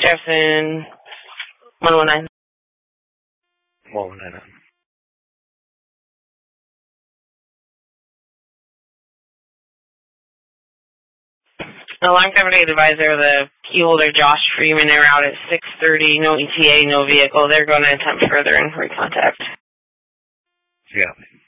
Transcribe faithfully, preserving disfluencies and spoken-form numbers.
Jefferson, one one nine. one one nine. The line cover date advisor, the key holder Josh Freeman, they're out at six thirty, no E T A, no vehicle. They're going to attempt further inquiry contact. Yeah.